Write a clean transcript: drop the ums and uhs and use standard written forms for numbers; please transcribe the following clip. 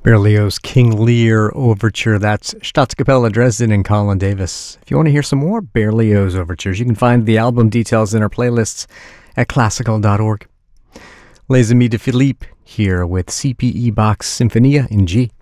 Berlioz' King Lear Overture. That's Staatskapelle Dresden and Colin Davis. If you want to hear some more Berlioz overtures, you can find the album details in our playlists at classical.org. Les Amis de Philippe here with CPE Bach's Sinfonia in G.